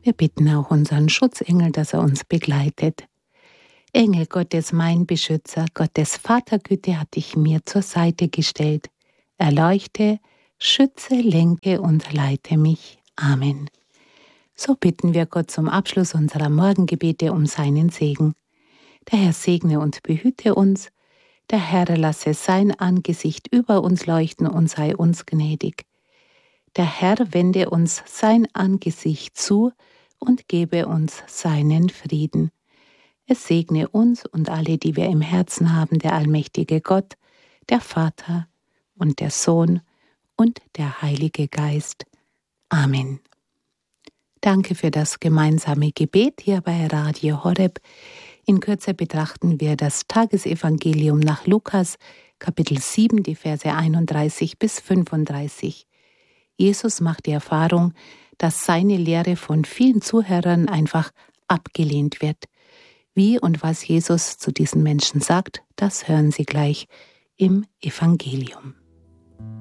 Wir bitten auch unseren Schutzengel, dass er uns begleitet. Engel Gottes, mein Beschützer, Gottes Vatergüte hat dich mir zur Seite gestellt. Erleuchte, schütze, lenke und leite mich. Amen. So bitten wir Gott zum Abschluss unserer Morgengebete um seinen Segen. Der Herr segne und behüte uns. Der Herr lasse sein Angesicht über uns leuchten und sei uns gnädig. Der Herr wende uns sein Angesicht zu und gebe uns seinen Frieden. Es segne uns und alle, die wir im Herzen haben, der allmächtige Gott, der Vater und der Sohn und der Heilige Geist. Amen. Danke für das gemeinsame Gebet hier bei Radio Horeb. In Kürze betrachten wir das Tagesevangelium nach Lukas, Kapitel 7, die Verse 31 bis 35. Jesus macht die Erfahrung, dass seine Lehre von vielen Zuhörern einfach abgelehnt wird. Wie und was Jesus zu diesen Menschen sagt, das hören Sie gleich im Evangelium.